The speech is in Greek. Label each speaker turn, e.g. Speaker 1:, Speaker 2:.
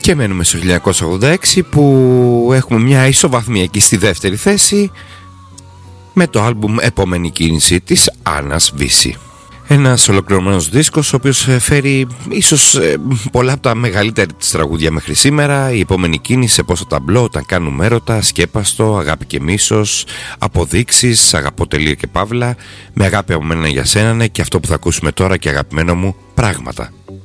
Speaker 1: Και μένουμε στο 1986 που έχουμε μια ισοβαθμία στη δεύτερη θέση με το άλμπουμ «Επόμενη κίνηση» της Άννας Βύση. Ένας ολοκληρωμένος δίσκος ο οποίος φέρει ίσως πολλά από τα μεγαλύτερα της τραγούδια μέχρι σήμερα. Η επόμενη κίνηση, σε πόσο ταμπλό, όταν κάνουμε έρωτα, σκέπαστο, αγάπη και μίσος, αποδείξεις, αγαπώ τελεία και παύλα, με αγάπη από μένα για σένα, ναι, και αυτό που θα ακούσουμε τώρα και αγαπημένο μου, πράγματα.